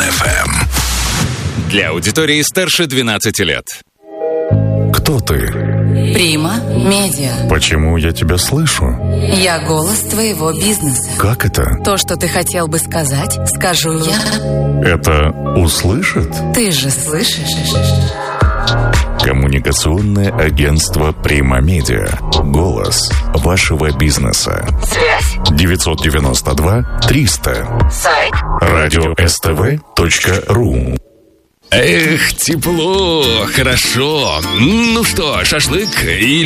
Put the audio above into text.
FM. Для аудитории старше 12 лет. Кто ты? Прима Медиа. Почему я тебя слышу? Я голос твоего бизнеса. Как это? То, что ты хотел бы сказать, скажу я. Это услышит? Ты же слышишь? Коммуникационное агентство Прима Медиа. Голос вашего бизнеса. Связь. 992-300. Сайт. Радиоств.ру. Эх, тепло, хорошо. Ну что, шашлык и